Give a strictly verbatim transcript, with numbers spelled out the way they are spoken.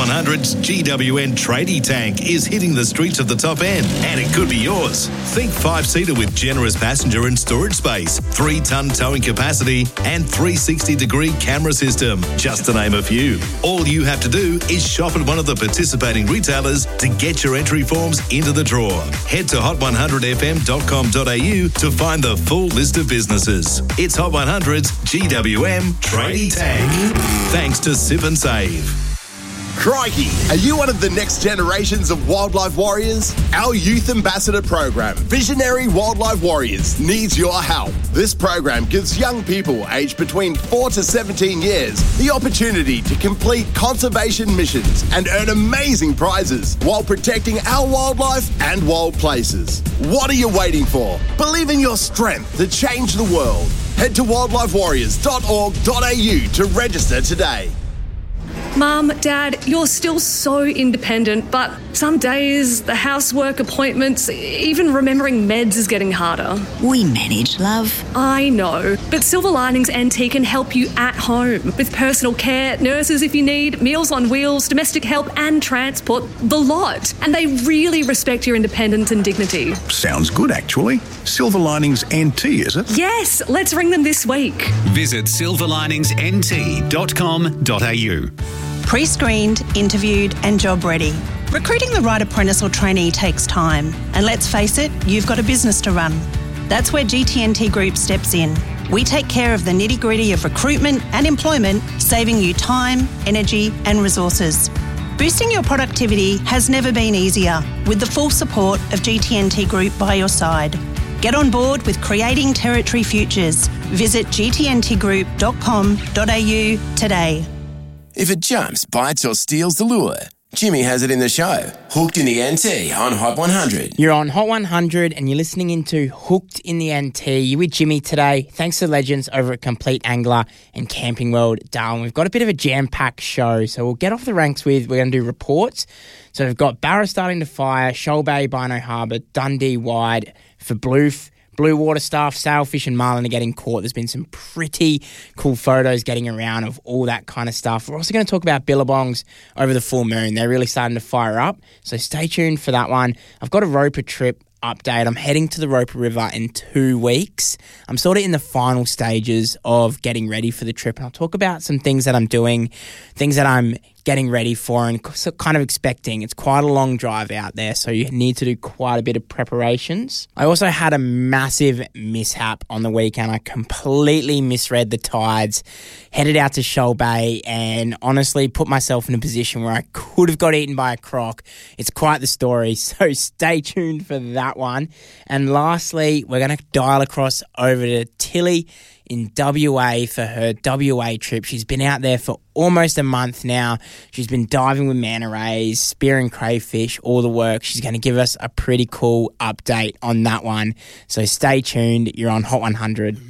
one hundred's G W N Tradie Tank is hitting the streets of the top end, and it could be yours. Think five-seater with generous passenger and storage space, three-ton towing capacity, and three sixty degree camera system, just to name a few. All you have to do is shop at one of the participating retailers to get your entry forms into the draw. Head to hot one hundred f m dot com dot a u to find the full list of businesses. It's Hot one hundred's G W M Tradie Tank. Thanks to Sip and Save. Crikey, are you one of the next generations of wildlife warriors? Our Youth Ambassador program, Visionary Wildlife Warriors, needs your help. This program gives young people aged between four to seventeen years the opportunity to complete conservation missions and earn amazing prizes while protecting our wildlife and wild places. What are you waiting for? Believe in your strength to change the world. Head to wildlife warriors dot org dot a u to register today. Mum, Dad, you're still so independent, but some days the housework, appointments, even remembering meds is getting harder. We manage, love. I know, but Silver Linings N T can help you at home with personal care, nurses if you need, meals on wheels, domestic help and transport, the lot. And they really respect your independence and dignity. Sounds good, actually. Silver Linings N T, is it? Yes, let's ring them this week. Visit silver linings n t dot com dot a u. Pre-screened, interviewed and job ready. Recruiting the right apprentice or trainee takes time. And let's face it, you've got a business to run. That's where G T N T Group steps in. We take care of the nitty-gritty of recruitment and employment, saving you time, energy and resources. Boosting your productivity has never been easier, with the full support of G T N T Group by your side. Get on board with Creating Territory Futures. Visit g t n t group dot com dot a u today. If it jumps, bites or steals the lure, Jimmy has it in the show. Hooked in the N T on Hot one hundred. You're on Hot one hundred and you're listening into Hooked in the N T. You're with Jimmy today. Thanks to legends over at Complete Angler and Camping World Darwin. We've got a bit of a jam-packed show, so we'll get off the ranks with, we're going to do reports. So we've got Barra starting to fire, Shoal Bay, Bynoe Harbour, Dundee wide for blue Blue water stuff, sailfish and marlin are getting caught. There's been some pretty cool photos getting around of all that kind of stuff. We're also going to talk about billabongs over the full moon. They're really starting to fire up, so stay tuned for that one. I've got a Roper trip update. I'm heading to the Roper River in two weeks. I'm sort of in the final stages of getting ready for the trip, and I'll talk about some things that I'm doing, things that I'm getting ready for and kind of expecting. It's quite a long drive out there, so you need to do quite a bit of preparations. I also had a massive mishap on the weekend. I completely misread the tides, headed out to Shoal Bay, and honestly put myself in a position where I could have got eaten by a croc. It's quite the story, so stay tuned for that one. And lastly, we're going to dial across over to Tilly in W A for her W A trip. She's been out there for almost a month now. She's been diving with manta rays, spearing crayfish, all the work. She's going to give us a pretty cool update on that one. So stay tuned. You're on Hot one hundred.